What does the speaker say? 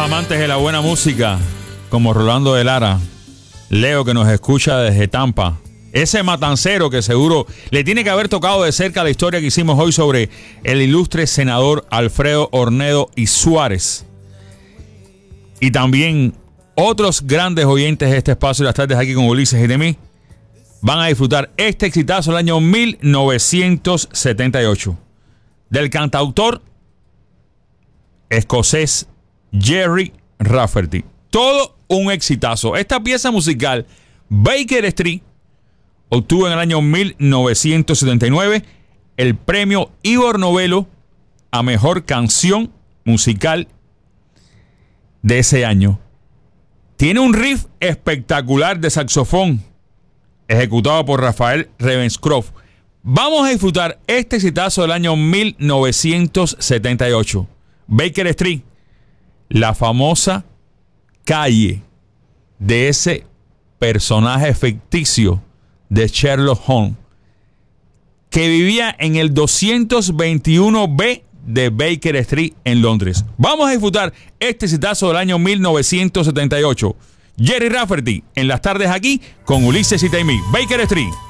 amantes de la buena música, como Rolando de Lara, Leo que nos escucha desde Tampa, ese matancero que seguro le tiene que haber tocado de cerca la historia que hicimos hoy sobre el ilustre senador Alfredo Ornedo y Suárez. Y también otros grandes oyentes de este espacio de las tardes aquí con Ulises y de mí van a disfrutar este exitazo del año 1978 del cantautor escocés Gerry Rafferty. Todo un exitazo. Esta pieza musical, Baker Street, obtuvo en el año 1979 el premio Ivor Novello a mejor canción musical de ese año. Tiene un riff espectacular de saxofón ejecutado por Rafael Ravenscroft. Vamos a disfrutar este exitazo del año 1978. Baker Street, la famosa calle de ese personaje ficticio de Sherlock Holmes que vivía en el 221B de Baker Street en Londres. Vamos a disfrutar este exitazo del año 1978. Gerry Rafferty en las tardes aquí con Ulises y Taimí. Baker Street.